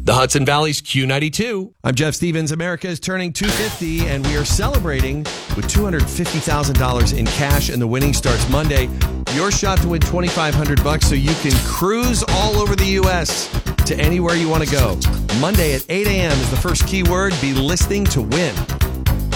The Hudson Valley's Q92. I'm Jeff Stevens. America is turning 250, and we are celebrating with $250,000 in cash, and the winning starts Monday. Your shot to win $2,500 so you can cruise all over the U.S. to anywhere you want to go. Monday at 8 a.m. is the first keyword. Be listening to win.